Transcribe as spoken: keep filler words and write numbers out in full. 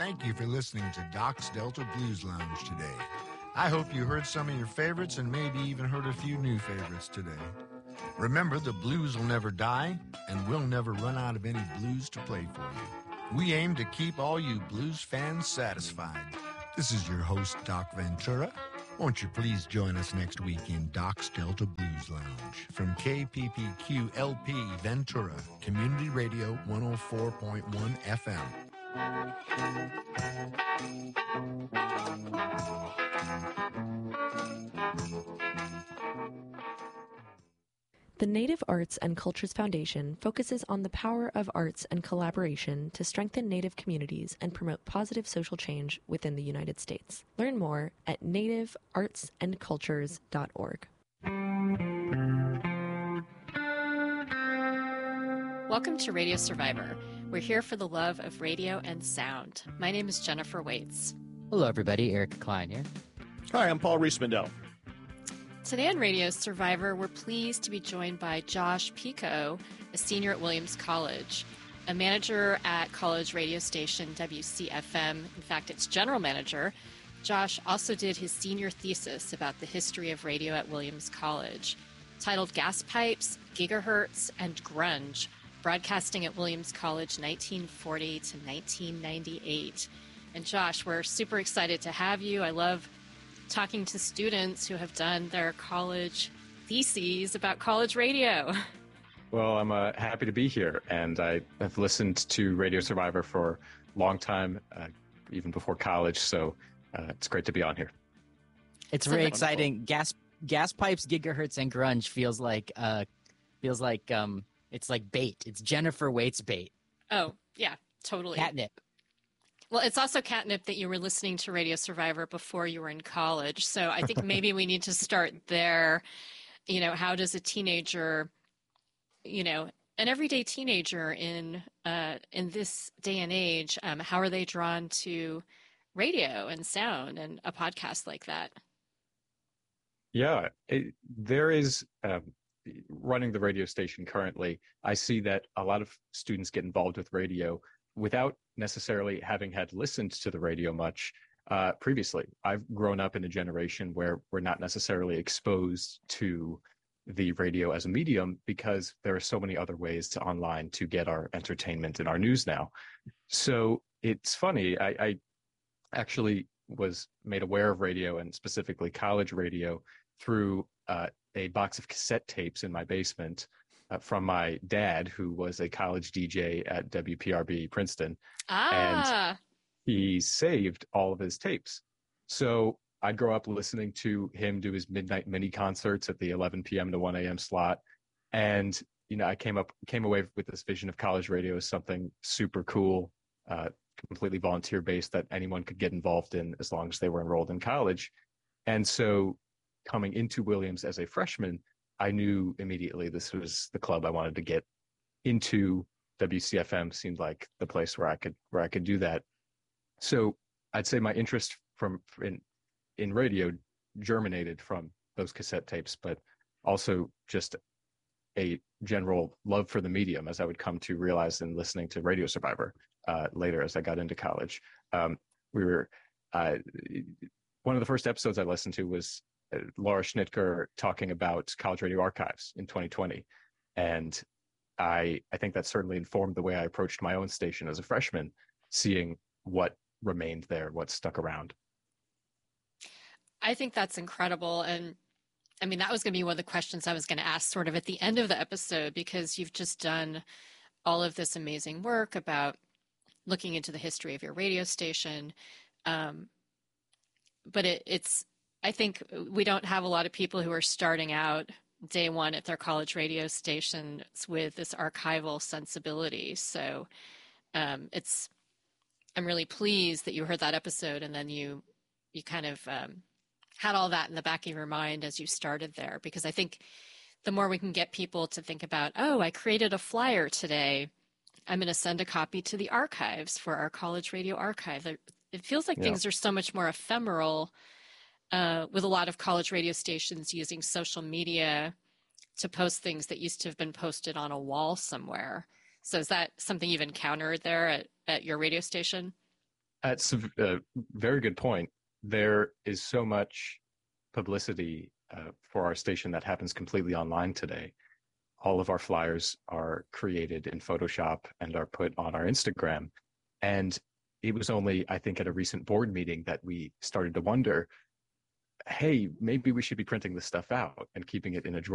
Thank you for listening to Doc's Delta Blues Lounge today. I hope you heard some of your favorites and maybe even heard a few new favorites today. Remember, the blues will never die, and we'll never run out of any blues to play for you. We aim to keep all you blues fans satisfied. This is your host, Doc Ventura. Won't you please join us next week in Doc's Delta Blues Lounge from K P P Q L P Ventura, Community Radio one oh four point one F M. The Native Arts and Cultures Foundation focuses on the power of arts and collaboration to strengthen Native communities and promote positive social change within the United States. Learn more at native arts and cultures dot org. Welcome to Radio Survivor. We're here for the love of radio and sound. My name is Jennifer Waits. Hello, everybody. Eric Klein here. Hi, I'm Paul Rees-Mandel. Today on Radio Survivor, we're pleased to be joined by Josh Pico, a senior at Williams College, a manager at college radio station W C F M. In fact, its general manager. Josh also did his senior thesis about the history of radio at Williams College, titled Gas Pipes, Gigahertz, and Grunge, broadcasting at Williams College nineteen forty to nineteen ninety-eight. And Josh, we're super excited to have you. I love talking to students who have done their college theses about college radio. Well, I'm uh, happy to be here, and I have listened to Radio Survivor for a long time, uh, even before college, so uh, it's great to be on here. It's very exciting. Gas gas pipes, gigahertz, and grunge feels like uh, feels like um, it's like bait. It's Jennifer Waits bait. Oh yeah, totally. Catnip. Well, it's also catnip that you were listening to Radio Survivor before you were in college. So I think maybe we need to start there. You know, how does a teenager, you know, an everyday teenager in uh, in this day and age, um, how are they drawn to radio and sound and a podcast like that? Yeah, it, there is um, running the radio station currently. I see that a lot of students get involved with radio without necessarily having had listened to the radio much uh, previously. I've grown up in a generation where we're not necessarily exposed to the radio as a medium because there are so many other ways to online to get our entertainment and our news now. So it's funny, I, I actually was made aware of radio and specifically college radio through uh, a box of cassette tapes in my basement Uh, from my dad, who was a college D J at W P R B Princeton. Ah. And he saved all of his tapes. So I'd grow up listening to him do his midnight mini concerts at the eleven p.m. to one a.m. slot. And, you know, I came up, came away with this vision of college radio as something super cool, uh, completely volunteer based that anyone could get involved in as long as they were enrolled in college. And so coming into Williams as a freshman, I knew immediately this was the club I wanted to get into. W C F M seemed like the place where I could where I could do that. So I'd say my interest from in in radio germinated from those cassette tapes, but also just a general love for the medium, as I would come to realize in listening to Radio Survivor uh, later as I got into college. Um, we were uh, one of the first episodes I listened to was Laura Schnitker talking about college radio archives in twenty twenty. And I I think that certainly informed the way I approached my own station as a freshman, seeing what remained there, what stuck around. I think that's incredible. And I mean, that was going to be one of the questions I was going to ask sort of at the end of the episode, because you've just done all of this amazing work about looking into the history of your radio station. Um, but it, it's, I think we don't have a lot of people who are starting out day one at their college radio stations with this archival sensibility. So um, it's, I'm really pleased that you heard that episode and then you, you kind of um, had all that in the back of your mind as you started there, because I think the more we can get people to think about, oh, I created a flyer today, I'm going to send a copy to the archives for our college radio archive. It feels like yeah. things are so much more ephemeral Uh, with a lot of college radio stations using social media to post things that used to have been posted on a wall somewhere. So is that something you've encountered there at, at your radio station? That's a very good point. There is so much publicity uh, for our station that happens completely online today. All of our flyers are created in Photoshop and are put on our Instagram. And it was only, I think, at a recent board meeting that we started to wonder, hey, maybe we should be printing this stuff out and keeping it in a drawer